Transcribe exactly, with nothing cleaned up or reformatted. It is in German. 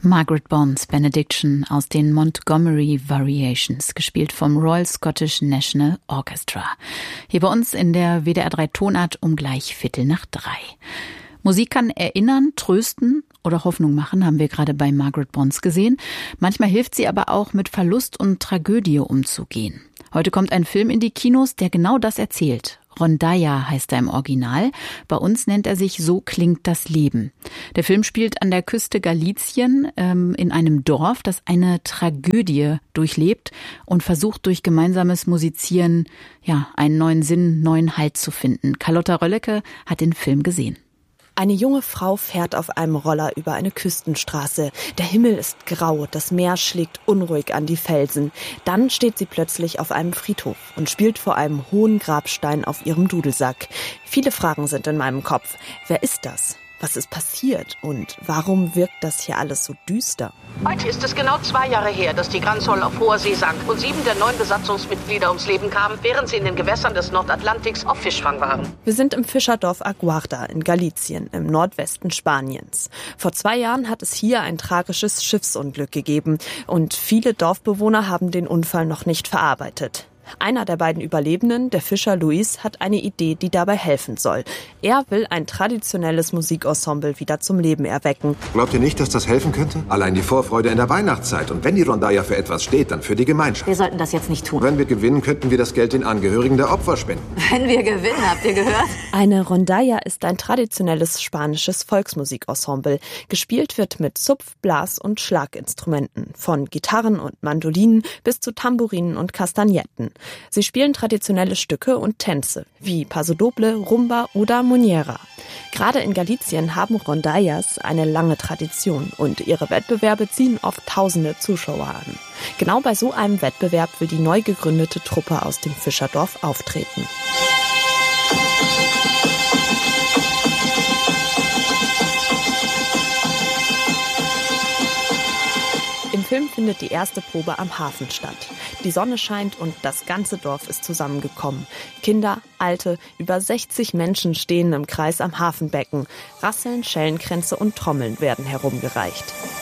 Margaret Bonds Benediction aus den Montgomery Variations, gespielt vom Royal Scottish National Orchestra. Hier bei uns in der W D R drei Tonart um gleich Viertel nach drei. Musik kann erinnern, trösten oder Hoffnung machen, haben wir gerade bei Margaret Bonds gesehen. Manchmal hilft sie aber auch, mit Verlust und Tragödie umzugehen. Heute kommt ein Film in die Kinos, der genau das erzählt. Rondalla heißt er im Original. Bei uns nennt er sich So klingt das Leben. Der Film spielt an der Küste Galicien ähm, in einem Dorf, das eine Tragödie durchlebt und versucht durch gemeinsames Musizieren ja einen neuen Sinn, neuen Halt zu finden. Carlotta Rölleke hat den Film gesehen. Eine junge Frau fährt auf einem Roller über eine Küstenstraße. Der Himmel ist grau, das Meer schlägt unruhig an die Felsen. Dann steht sie plötzlich auf einem Friedhof und spielt vor einem hohen Grabstein auf ihrem Dudelsack. Viele Fragen sind in meinem Kopf. Wer ist das? Was ist passiert? Und warum wirkt das hier alles so düster? Heute ist es genau zwei Jahre her, dass die Gransol auf hoher See sank und sieben der neun Besatzungsmitglieder ums Leben kamen, während sie in den Gewässern des Nordatlantiks auf Fischfang waren. Wir sind im Fischerdorf Aguarda in Galicien im Nordwesten Spaniens. Vor zwei Jahren hat es hier ein tragisches Schiffsunglück gegeben und viele Dorfbewohner haben den Unfall noch nicht verarbeitet. Einer der beiden Überlebenden, der Fischer Luis, hat eine Idee, die dabei helfen soll. Er will ein traditionelles Musikensemble wieder zum Leben erwecken. Glaubt ihr nicht, dass das helfen könnte? Allein die Vorfreude in der Weihnachtszeit. Und wenn die Rondalla für etwas steht, dann für die Gemeinschaft. Wir sollten das jetzt nicht tun. Wenn wir gewinnen, könnten wir das Geld den Angehörigen der Opfer spenden. Wenn wir gewinnen, habt ihr gehört? Eine Rondalla ist ein traditionelles spanisches Volksmusikensemble. Gespielt wird mit Zupf-, Blas- und Schlaginstrumenten. Von Gitarren und Mandolinen bis zu Tambourinen und Kastagnetten. Sie spielen traditionelle Stücke und Tänze, wie Paso Doble, Rumba oder Monera. Gerade in Galicien haben Rondallas eine lange Tradition und ihre Wettbewerbe ziehen oft tausende Zuschauer an. Genau bei so einem Wettbewerb will die neu gegründete Truppe aus dem Fischerdorf auftreten. Im Film findet die erste Probe am Hafen statt. Die Sonne scheint und das ganze Dorf ist zusammengekommen. Kinder, Alte, über sechzig Menschen stehen im Kreis am Hafenbecken. Rasseln, Schellenkränze und Trommeln werden herumgereicht.